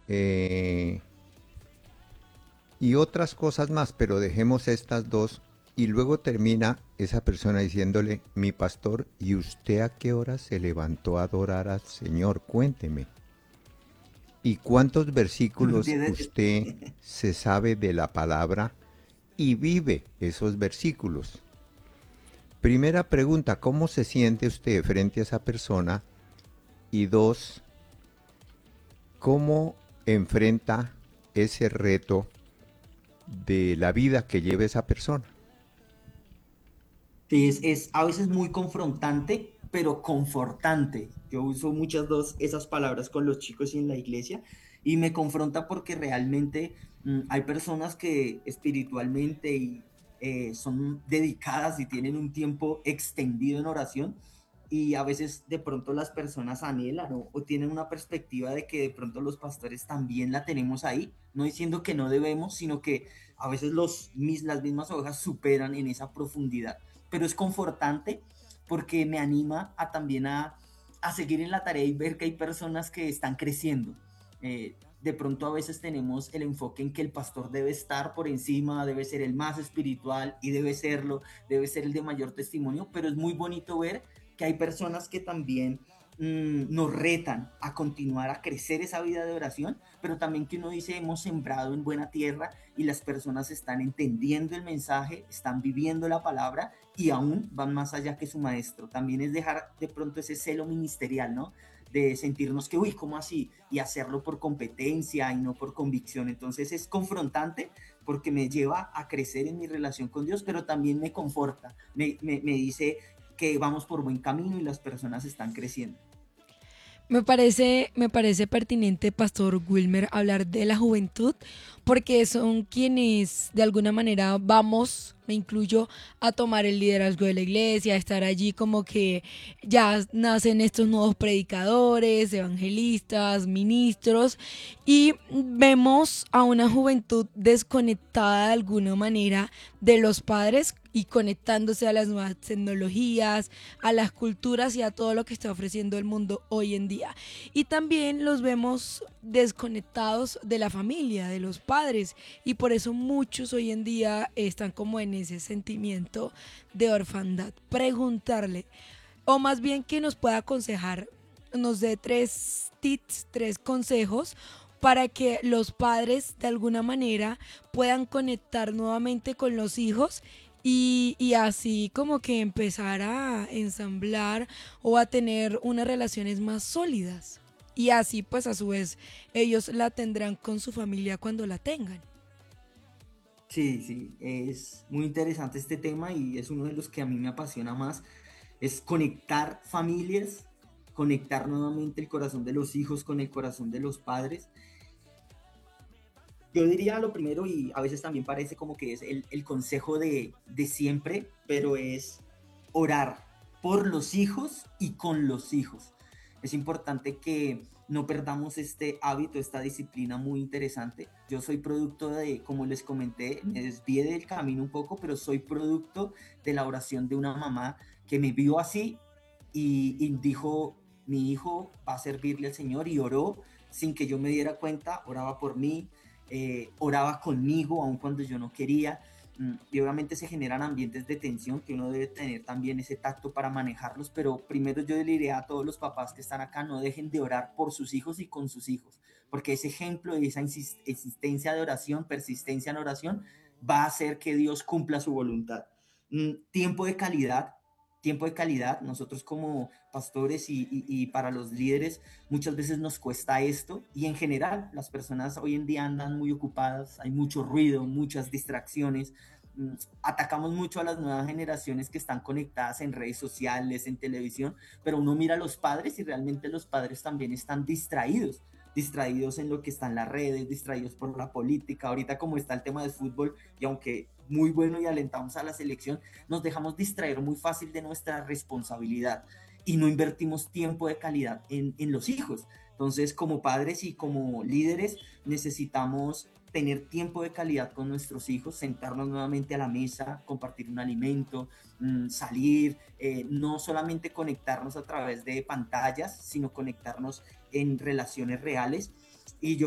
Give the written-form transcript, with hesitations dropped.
eh, y otras cosas más, pero dejemos estas dos y luego termina esa persona diciéndole, mi pastor, ¿y usted a qué hora se levantó a adorar al Señor? Cuénteme. ¿Y cuántos versículos Tiene- usted se sabe de la palabra y vive esos versículos? Primera pregunta, ¿cómo se siente usted frente a esa persona? Y dos, ¿cómo enfrenta ese reto de la vida que lleva esa persona? Sí, es a veces muy confrontante, pero confortante. Yo uso muchas dos esas palabras con los chicos y en la iglesia y me confronta porque realmente hay personas que espiritualmente son dedicadas y tienen un tiempo extendido en oración y a veces de pronto las personas anhelan o tienen una perspectiva de que de pronto los pastores también la tenemos ahí, no diciendo que no debemos, sino que a veces las mismas ovejas superan en esa profundidad, pero es confortante porque me anima a también a seguir en la tarea y ver que hay personas que están creciendo. De pronto a veces tenemos el enfoque en que el pastor debe estar por encima, debe ser el más espiritual y debe serlo, debe ser el de mayor testimonio, pero es muy bonito ver que hay personas que también nos retan a continuar a crecer esa vida de oración, pero también que uno dice hemos sembrado en buena tierra y las personas están entendiendo el mensaje, están viviendo la palabra y aún van más allá que su maestro. También es dejar de pronto ese celo ministerial, ¿no? De sentirnos que, uy, ¿cómo así? Y hacerlo por competencia y no por convicción. Entonces es confrontante porque me lleva a crecer en mi relación con Dios, pero también me conforta, me dice que vamos por buen camino y las personas están creciendo. Me parece pertinente, Pastor Wilmer, hablar de la juventud, porque son quienes de alguna manera vamos, me incluyo, a tomar el liderazgo de la iglesia, a estar allí como que ya nacen estos nuevos predicadores, evangelistas, ministros, y vemos a una juventud desconectada de alguna manera de los padres y conectándose a las nuevas tecnologías, a las culturas y a todo lo que está ofreciendo el mundo hoy en día. Y también los vemos desconectados de la familia, de los padres, y por eso muchos hoy en día están como en ese sentimiento de orfandad. Preguntarle, o más bien que nos pueda aconsejar, nos dé tres tips, tres consejos para que los padres de alguna manera puedan conectar nuevamente con los hijos y así como que empezar a ensamblar o a tener unas relaciones más sólidas. Y así pues a su vez ellos la tendrán con su familia cuando la tengan. Sí, sí, es muy interesante este tema y es uno de los que a mí me apasiona más, es conectar familias, conectar nuevamente el corazón de los hijos con el corazón de los padres. Yo diría lo primero, y a veces también parece como que es el consejo de siempre, pero es orar por los hijos y con los hijos. Es importante que no perdamos este hábito, esta disciplina muy interesante. Yo soy producto de, como les comenté, me desvié del camino un poco, pero soy producto de la oración de una mamá que me vio así y dijo, mi hijo va a servirle al Señor y oró sin que yo me diera cuenta, oraba por mí, oraba conmigo, aun cuando yo no quería. Y obviamente se generan ambientes de tensión que uno debe tener también ese tacto para manejarlos, pero primero yo le diré a todos los papás que están acá, no dejen de orar por sus hijos y con sus hijos, porque ese ejemplo y esa existencia de oración, persistencia en oración, va a hacer que Dios cumpla su voluntad. Tiempo de calidad, tiempo de calidad. Nosotros como pastores y para los líderes muchas veces nos cuesta esto y en general las personas hoy en día andan muy ocupadas, hay mucho ruido, muchas distracciones. Atacamos mucho a las nuevas generaciones que están conectadas en redes sociales, en televisión, pero uno mira a los padres y realmente los padres también están distraídos, distraídos en lo que está en las redes, distraídos por la política, ahorita como está el tema del fútbol y aunque muy bueno y alentamos a la selección, nos dejamos distraer muy fácil de nuestra responsabilidad y no invertimos tiempo de calidad en los hijos. Entonces, como padres y como líderes, necesitamos tener tiempo de calidad con nuestros hijos, sentarnos nuevamente a la mesa, compartir un alimento, salir, no solamente conectarnos a través de pantallas, sino conectarnos en relaciones reales. Y yo